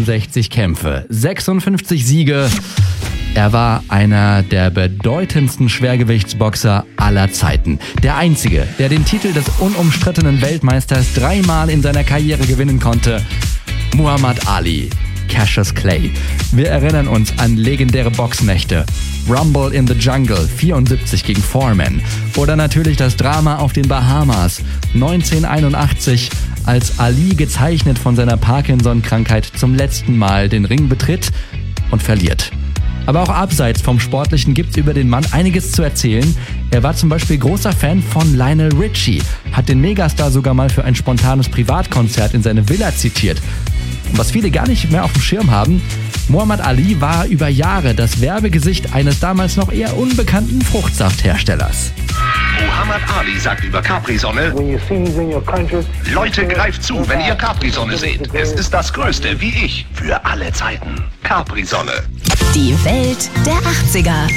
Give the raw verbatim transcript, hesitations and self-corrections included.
sechsundneunzig Kämpfe, sechsundfünfzig Siege. Er war einer der bedeutendsten Schwergewichtsboxer aller Zeiten. Der einzige, der den Titel des unumstrittenen Weltmeisters dreimal in seiner Karriere gewinnen konnte. Muhammad Ali, Cassius Clay. Wir erinnern uns an legendäre Boxnächte. Rumble in the Jungle, vierundsiebzig gegen Foreman. Oder natürlich das Drama auf den Bahamas, neunzehnhunderteinundachtzig, als Ali gezeichnet von seiner Parkinson-Krankheit zum letzten Mal den Ring betritt und verliert. Aber auch abseits vom Sportlichen gibt's über den Mann einiges zu erzählen. Er war zum Beispiel großer Fan von Lionel Richie, hat den Megastar sogar mal für ein spontanes Privatkonzert in seine Villa zitiert. Und was viele gar nicht mehr auf dem Schirm haben, Muhammad Ali war über Jahre das Werbegesicht eines damals noch eher unbekannten Fruchtsaftherstellers. Muhammad Ali sagt über Capri-Sonne: Leute, greift zu, wenn ihr Capri-Sonne seht. Es ist das Größte, wie ich, für alle Zeiten. Capri-Sonne. Die Welt der achtziger.